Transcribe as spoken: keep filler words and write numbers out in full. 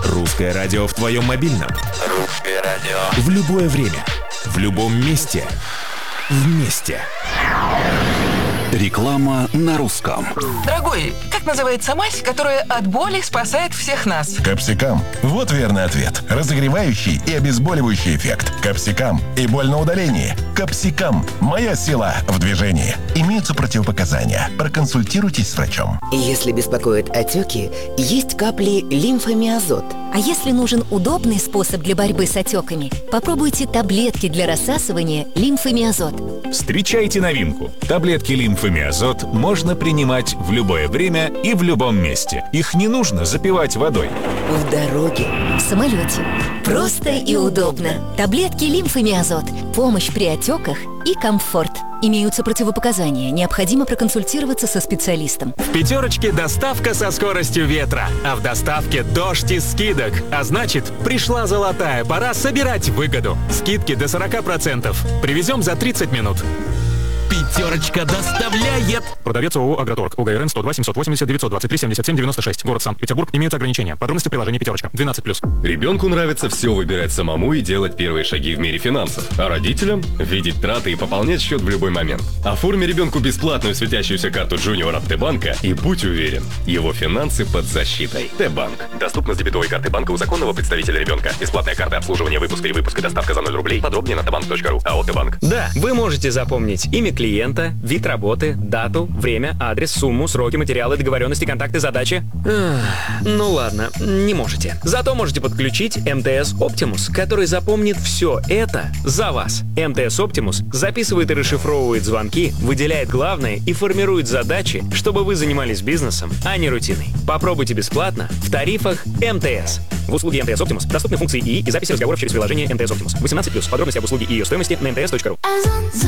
Русское радио в твоем мобильном. Русское радио. В любое время. В любом месте. Вместе. Реклама на русском. Дорогой, как называется мазь, которая от боли спасает всех нас? Капсикам. Вот верный ответ. Разогревающий и обезболивающий эффект. Капсикам и боль на удалении. Капсикам. Моя сила в движении. Имеются противопоказания. Проконсультируйтесь с врачом. Если беспокоят отеки, есть капли лимфомиазот. А если нужен удобный способ для борьбы с отеками, попробуйте таблетки для рассасывания лимфомиазот. Встречайте новинку. Таблетки лимфомиазот можно принимать в любое время и в любом месте. Их не нужно запивать водой. В дороге. В самолете. Просто и удобно. Таблетки лимфомиазот. Помощь при отеках и комфорт. Имеются противопоказания. Необходимо проконсультироваться со специалистом. В пятерочке доставка со скоростью ветра. А в доставке дождь из скидок. А значит, пришла золотая пора собирать выгоду. Скидки до сорок процентов. Привезем за тридцать минут. Пятерочка доставляет. Продавец ООО «Агроторг». УГРН сто два семьсот восемьдесят девятьсот двадцать три семьдесят семь девяносто шесть. Город Санкт-Петербург. Имеются ограничения. Подробности приложения «Пятерочка». двенадцать плюс. Ребенку нравится все выбирать самому и делать первые шаги в мире финансов. А родителям – видеть траты и пополнять счет в любой момент. Оформи ребенку бесплатную светящуюся карту Junior от Т-банка и будь уверен, его финансы под защитой. Т-банк. Доступно с дебетовой карты банка у законного представителя ребенка. Бесплатная карта обслуживания выпуска и выпуска доставка за ноль рублей. Подробнее на тбанк точка ру. АО «Т-банк». Да, вы можете запомнить имя клиента, вид работы, дату, время, адрес, сумму, сроки, материалы, договоренности, контакты, задачи. Эх, ну ладно, не можете. Зато можете подключить эм тэ эс Optimus, который запомнит все это за вас. эм тэ эс Optimus записывает и расшифровывает звонки, выделяет главное и формирует задачи, чтобы вы занимались бизнесом, а не рутиной. Попробуйте бесплатно в тарифах эм тэ эс. В услуге эм тэ эс Optimus доступны функции ИИ и записи разговоров через приложение эм тэ эс Optimus. восемнадцать плюс. Подробности об услуге и ее стоимости на эм тэ эс точка ру.